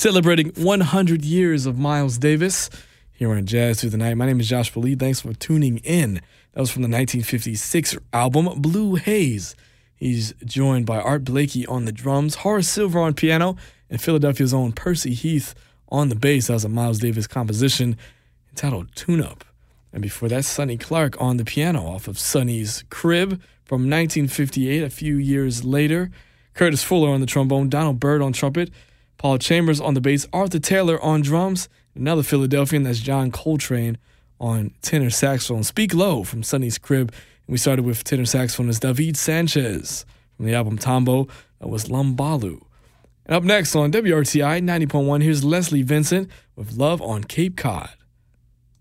celebrating 100 years of Miles Davis here on Jazz Through the Night. My name is Josh Believe. Thanks for tuning in. That was from the 1956 album Blue Haze. He's joined by Art Blakey on the drums, Horace Silver on piano, and Philadelphia's own Percy Heath on the bass. That was a Miles Davis composition entitled Tune Up. And before that, Sonny Clark on the piano off of Sonny's Crib from 1958, a few years later. Curtis Fuller on the trombone, Donald Byrd on trumpet, Paul Chambers on the bass, Arthur Taylor on drums, another Philadelphian, that's John Coltrane on tenor saxophone. Speak Low from Sonny's Crib. And we started with tenor saxophonist David Sanchez from the album Tombo. That was Lumbalu. And up next on WRTI 90.1, here's Leslie Vincent with Love on Cape Cod.